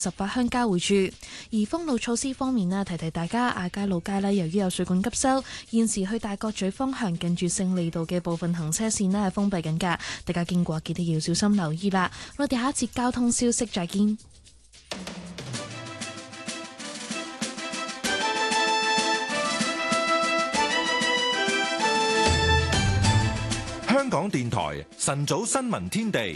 18鄉交匯處。而封路措施方面咧，提提大家，亞皆老街咧，由於有水管急修，現時去大角咀方向近住勝利道嘅部分行車線咧係封閉緊㗎，大家經過記得要小心留意啦。我哋下一節交通消息再見。 香港電台晨早新聞天地。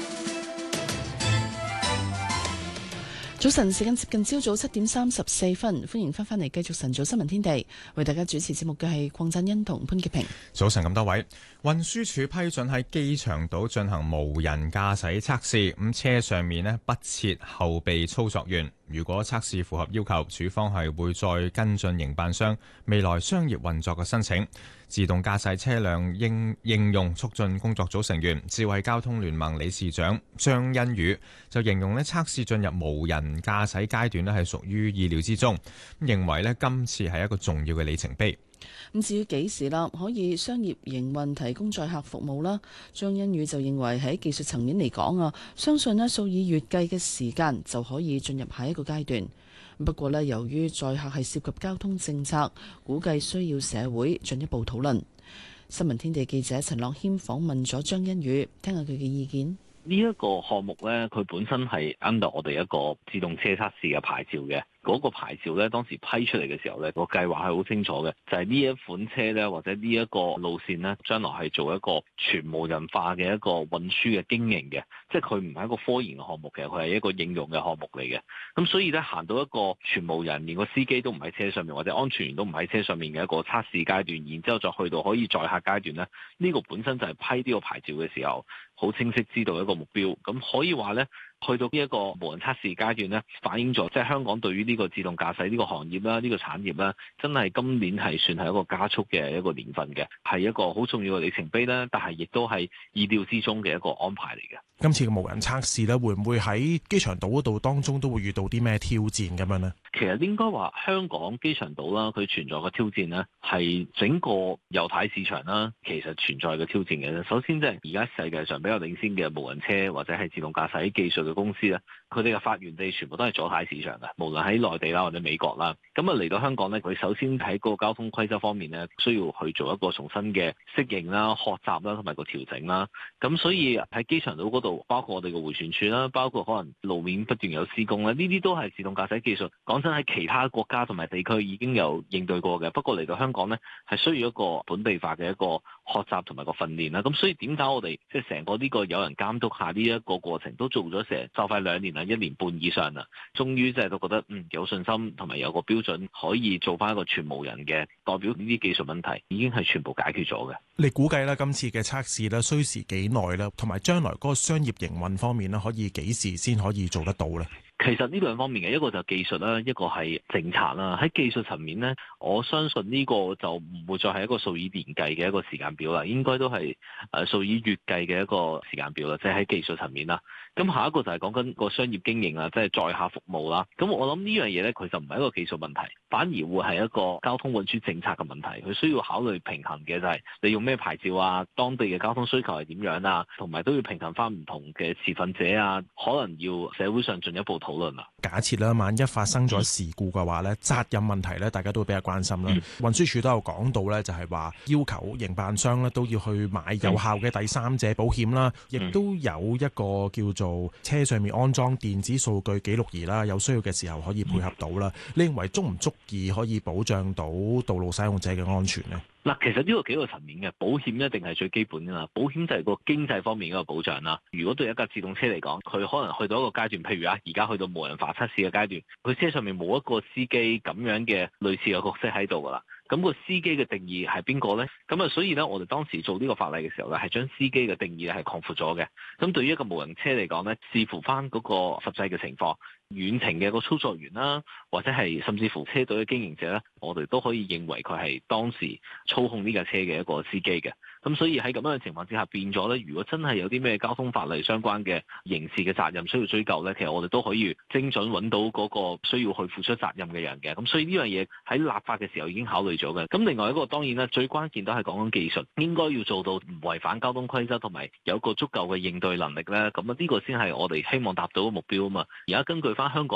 早晨，時間接近朝早7點34分，歡迎翻嚟繼續晨早新聞天地，為大家主持節目嘅係鄺振欣同潘潔平。 早晨咁多位，運輸署批准喺機場島進行無人駕駛測試，咁車上面呢不設後備操作員。如果測試符合要求，署方係會再跟進營辦商未來商業運作嘅申請。自動駕駛車輛應用促進工作組成員、智慧交通聯盟理事長張欣宇就形容呢測試進入無人駕駛階段呢係屬於意料之中，認為呢今次係一個重要嘅里程碑。 咁至於幾時啦，可以商業營運提供載客服務啦？張欣宇就認為喺技術層面嚟講啊，相信呢數以月計嘅時間就可以進入下一個階段。不過呢，由於載客係涉及交通政策，估計需要社會進一步討論。新聞天地記者陳樂謙訪問咗張欣宇，聽下佢嘅意見。 呢一個項目呢，佢本身係 under 我哋一個自動車測試嘅牌照嘅。嗰個牌照咧，當時批出嚟嘅時候咧，個計劃係好清楚嘅，就係呢一款車咧，或者呢一個路線咧，將來係做一個全無人化嘅一個運輸嘅經營嘅，即係佢唔係一個科研嘅項目嘅，佢係一個應用嘅項目嚟嘅。咁所以咧，行到一個全無人，連個司機都唔喺車上面，或者安全員都唔喺車上面嘅一個測試階段，然之後再去到可以載客階段咧，呢個本身就係批呢個牌照嘅時候，好清晰知道一個目標。咁可以話咧，去到呢一個無人測試階段咧，反映咗即係香港對於呢個自動駕駛呢個行業啦，呢個產業啦，真係今年係算係一個加速嘅一個年份嘅，係一個好重要嘅里程碑啦。但係亦都係意料之中嘅一個安排嚟嘅。 今次嘅無人測試咧，會唔會喺機場島嗰度當中都會遇到啲咩挑戰咁樣呢？ 其實應該話香港機場島啦，佢存在嘅挑戰呢，係整個右軚市場啦，其實存在嘅挑戰嘅。首先即係而家世界上比較領先嘅無人車或者係自動駕駛技術嘅公司咧，佢哋嘅發源地全部都係左軚市場嘅，無論喺內地啦或者美國啦。咁啊嚟到香港呢，佢首先喺嗰個交通規則方面呢，需要去做一個重新嘅適應啦、學習啦同埋個調整啦。咁所以喺機場島嗰度，包括我哋嘅迴旋處啦，包括可能路面不斷有施工啦，呢啲都係自動駕駛技術。講真，喺其他國家同埋地區已經有應對過嘅，不過嚟到香港呢，係需要一個本地化嘅一個學習同埋個訓練啦。咁所以點解我哋即係成個呢個有人監督下呢一個過程都做咗成就快2年啦，1年半以上啦，終於即係都覺得有信心同埋有個標準可以做翻一個全無人嘅，代表呢啲技術問題已經係全部解決咗嘅。 你估計咧今次嘅測試咧需時幾耐咧？同埋將來嗰個商業營運方面咧，可以幾時先可以做得到咧？ 其實呢兩方面嘅，一個就技術啦，一個係政策啦。喺技術層面呢，我相信呢個就唔會再係一個數以年計嘅一個時間表啦，應該都係數以月計嘅一個時間表啦，即係喺技術層面啦。咁下一個就係講緊個商業經營啊，即係載客服務啦。咁我諗呢樣嘢呢，佢就唔係一個技術問題，反而會係一個交通運輸政策嘅問題。佢需要考慮平衡嘅就係你用咩牌照啊，當地嘅交通需求係點樣啊，同埋都要平衡翻唔同嘅持份者啊，可能要社會上進一步討論啦。 假設啦，萬一發生咗事故嘅話咧，責任問題咧，大家都會比較關心啦。運輸署都有講到咧，就係話要求營辦商咧都要去買有效嘅第三者保險啦，亦都有一個叫做車上面安裝電子數據記錄儀啦，有需要嘅時候可以配合到啦。你認為足唔足以可以保障到道路使用者嘅安全呢？ 嗱，其實呢個幾個層面嘅保險一定係最基本㗎啦。保險就係個經濟方面嘅一個保障啦。如果對一架自動車嚟講，佢可能去到一個階段，譬如而家去到無人化測試嘅階段，佢車上面冇一個司機咁樣嘅類似嘅角色喺度㗎啦。咁個司機嘅定義係邊個呢？咁啊，所以呢，我哋當時做呢個法例嘅時候呢，係將司機嘅定義係擴闊咗嘅。咁對於一個無人車嚟講呢，視乎翻嗰個實際嘅情況，遠程嘅個操作員啦，或者係甚至乎車隊嘅經營者呢，我哋都可以認為佢係當時操控呢架車嘅一個司機嘅。咁咁所以喺咁樣嘅情況之下，變咗咧，如果真係有啲咩交通法例相關嘅刑事嘅責任需要追究咧，其實我哋都可以精準揾到嗰個需要去負出責任嘅人嘅。咁所以呢樣嘢喺立法嘅時候已經考慮咗嘅。咁另外一個當然啦，最關鍵都係講緊技術，應該要做到唔違反交通規則，同埋有個足夠嘅應對能力咧。咁呢個先係我哋希望達到嘅目標啊嘛。而家根據翻香港